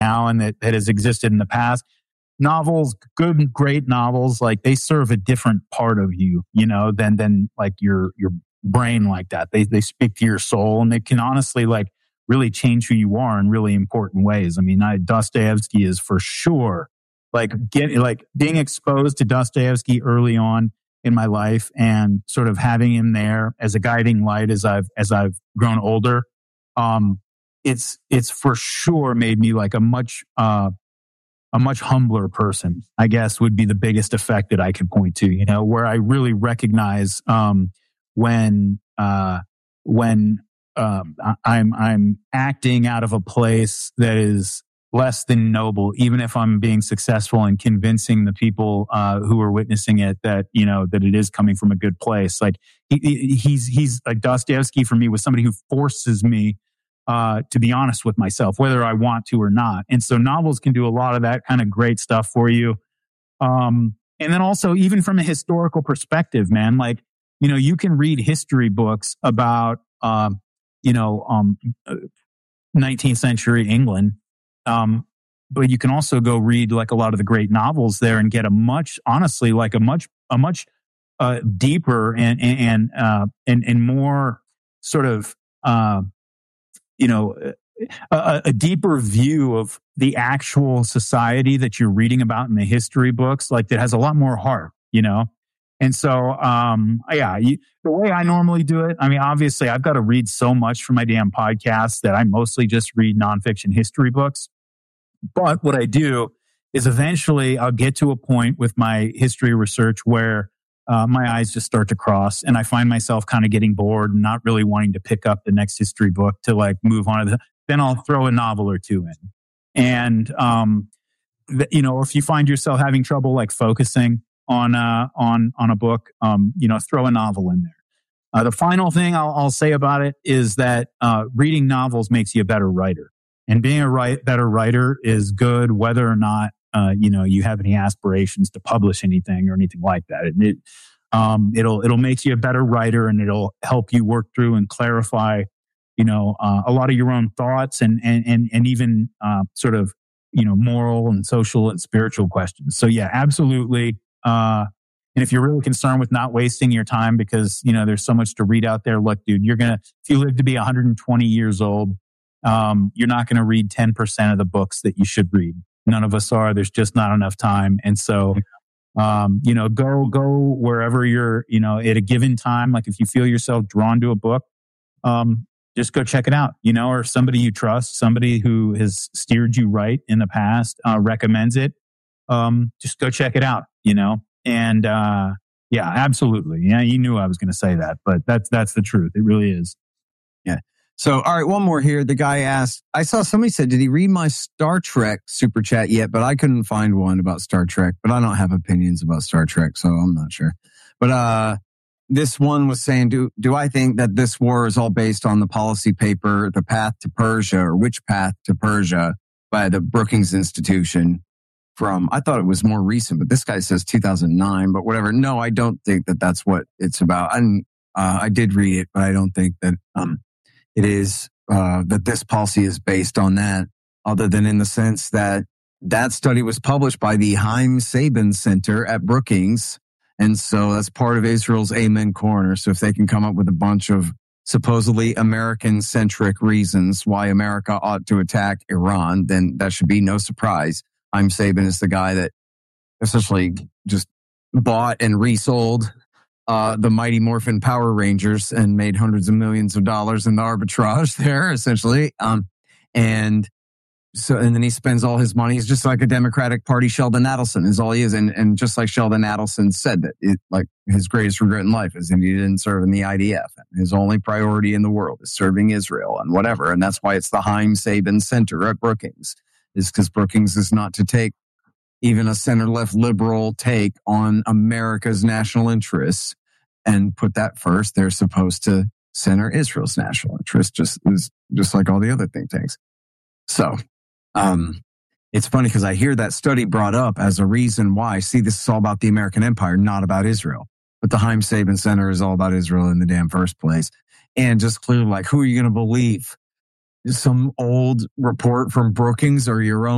now and that has existed in the past. Novels, good, great novels, like they serve a different part of you, than like your brain like that. They speak to your soul, and they can honestly like really change who you are in really important ways. I mean, Dostoevsky is for sure like being exposed to Dostoevsky early on in my life and sort of having him there as a guiding light as I've grown older. It's for sure made me like a much humbler person, I guess, would be the biggest effect that I could point to, where I really recognize, when I'm acting out of a place that is less than noble, even if I'm being successful in convincing the people who are witnessing it that that it is coming from a good place. Like he's like Dostoevsky for me was somebody who forces me to be honest with myself, whether I want to or not. And so novels can do a lot of that kind of great stuff for you. And then also even from a historical perspective, man, like you can read history books about 19th century England. But you can also go read like a lot of the great novels there and get a much deeper and more sort of, a deeper view of the actual society that you're reading about in the history books, like that has a lot more heart, And so, the way I normally do it, I mean, obviously I've got to read so much for my damn podcast that I mostly just read nonfiction history books. But what I do is eventually I'll get to a point with my history research where my eyes just start to cross and I find myself kind of getting bored and not really wanting to pick up the next history book to like move on to then I'll throw a novel or two in. And, if you find yourself having trouble like focusing on a book, throw a novel in there. The final thing I'll say about it is that reading novels makes you a better writer. And being a better writer is good whether or not you have any aspirations to publish anything or anything like that. It'll make you a better writer, and it'll help you work through and clarify a lot of your own thoughts and even sort of moral and social and spiritual questions. So yeah, absolutely. And if you're really concerned with not wasting your time because there's so much to read out there, look, dude, if you live to be 120 years old, you're not going to read 10% of the books that you should read. None of us are. There's just not enough time. And so, go wherever you're, at a given time. Like if you feel yourself drawn to a book, just go check it out, or somebody you trust, somebody who has steered you right in the past, recommends it. Just go check it out, and, yeah, absolutely. Yeah. You knew I was going to say that, but that's the truth. It really is. Yeah. So, all right, one more here. The guy asked, I saw somebody said, did he read my Star Trek super chat yet? But I couldn't find one about Star Trek, but I don't have opinions about Star Trek, so I'm not sure. But, this one was saying, do I think that this war is all based on the policy paper, The Path to Persia, or Which Path to Persia by the Brookings Institution I thought it was more recent, but this guy says 2009, but whatever. No, I don't think that that's what it's about. And, I did read it, but I don't think that, it is, that this policy is based on that, other than in the sense that study was published by the Haim Sabin Center at Brookings. And so that's part of Israel's Amen Corner. So if they can come up with a bunch of supposedly American-centric reasons why America ought to attack Iran, then that should be no surprise. Haim Sabin is the guy that essentially just bought and resold the Mighty Morphin Power Rangers and made hundreds of millions of dollars in the arbitrage there, essentially. And then he spends all his money. He's just like a Democratic Party Sheldon Adelson is all he is. And just like Sheldon Adelson said that like his greatest regret in life is that he didn't serve in the IDF. His only priority in the world is serving Israel and whatever. And that's why it's the Haim Sabin Center at Brookings, is because Brookings is not to take even a center-left liberal take on America's national interests and put that first. They're supposed to center Israel's national interest, just like all the other think tanks. So, it's funny because I hear that study brought up as a reason why. See, this is all about the American empire, not about Israel. But the Haim Sabin Center is all about Israel in the damn first place. And just clearly, like, who are you going to believe? Some old report from Brookings or your own